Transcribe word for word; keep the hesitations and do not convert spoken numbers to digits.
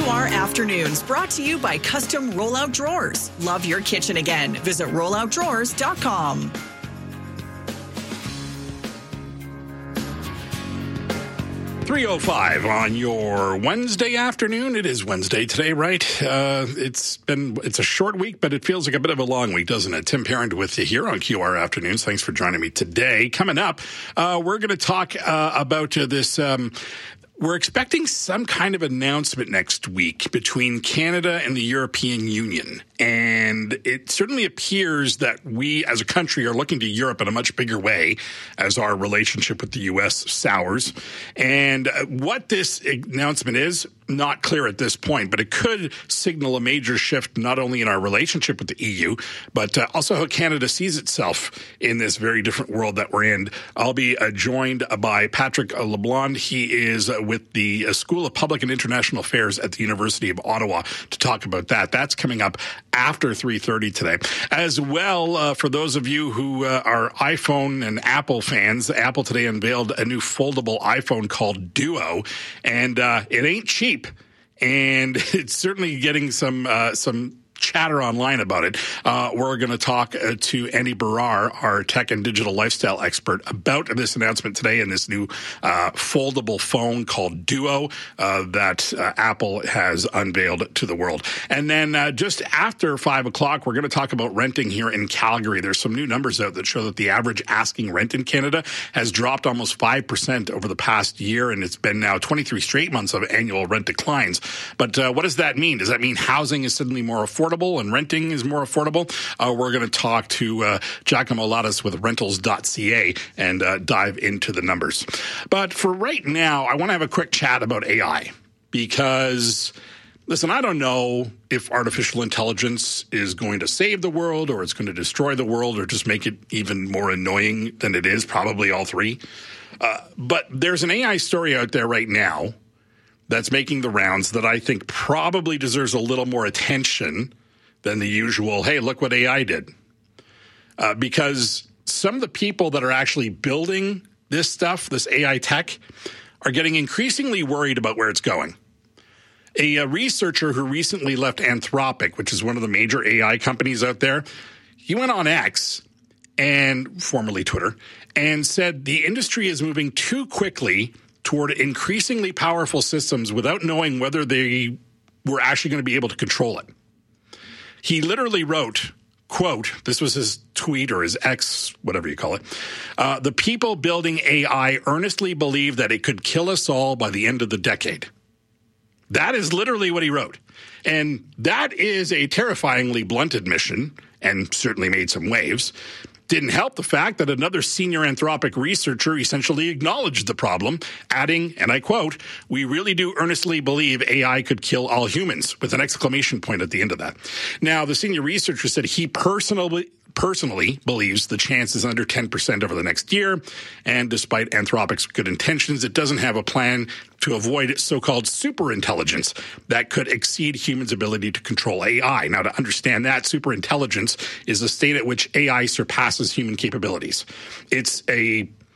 R Afternoons, brought to you by Custom Rollout Drawers. Love your kitchen again. Visit rollout drawers dot com. three oh five on your Wednesday afternoon. It is Wednesday today, right? Uh, it's been it's a short week, but it feels like a bit of a long week, doesn't it? Tim Parent with you here on Q R Afternoons. Thanks for joining me today. Coming up, uh, we're going to talk uh, about uh, this. Um, We're expecting some kind of announcement next week between Canada and the European Union. And it certainly appears that we as a country are looking to Europe in a much bigger way as our relationship with the U S sours. And what this announcement is, not clear at this point, but it could signal a major shift not only in our relationship with the E U, but uh, also how Canada sees itself in this very different world that we're in. I'll be uh, joined by Patrick LeBlond. He is uh, with the uh, School of Public and International Affairs at the University of Ottawa to talk about that. That's coming up after three thirty today. As well, uh, for those of you who uh, are iPhone and Apple fans, Apple today unveiled a new foldable iPhone called Duo, and uh, it ain't cheap. And it's certainly getting some uh, some chatter online about it. Uh, we're going to talk uh, to Andy Barrar, our tech and digital lifestyle expert, about this announcement today and this new uh, foldable phone called Duo uh, that uh, Apple has unveiled to the world. And then uh, just after five o'clock, we're going to talk about renting here in Calgary. There's some new numbers out that show that the average asking rent in Canada has dropped almost five percent over the past year, and it's been now twenty-three straight months of annual rent declines. But uh, what does that mean? Does that mean housing is suddenly more affordable and renting is more affordable? Uh, we're going to talk to uh, Giacomo Lattis with rentals dot c a and uh, dive into the numbers. But for right now, I want to have a quick chat about A I because, listen, I don't know if artificial intelligence is going to save the world or it's going to destroy the world or just make it even more annoying than it is, probably all three. Uh, but there's an A I story out there right now that's making the rounds that I think probably deserves a little more attention than the usual, hey, look what A I did. Uh, because some of the people that are actually building this stuff, this A I tech, are getting increasingly worried about where it's going. A, a researcher who recently left Anthropic, which is one of the major A I companies out there, he went on X, and formerly Twitter, and said the industry is moving too quickly toward increasingly powerful systems without knowing whether they were actually going to be able to control it. He literally wrote, quote, this was his tweet or his X, whatever you call it, uh, the people building A I earnestly believe that it could kill us all by the end of the decade. That is literally what he wrote. And that is a terrifyingly blunt admission and certainly made some waves. Didn't help the fact that another senior Anthropic researcher essentially acknowledged the problem, adding, and I quote, "We really do earnestly believe A I could kill all humans," with an exclamation point at the end of that. Now, the senior researcher said he personally personally believes the chance is under ten percent over the next year, and despite Anthropic's good intentions, it doesn't have a plan to avoid so-called superintelligence that could exceed humans' ability to control A I. Now, to understand that, superintelligence is a state at which A I surpasses human capabilities. It's a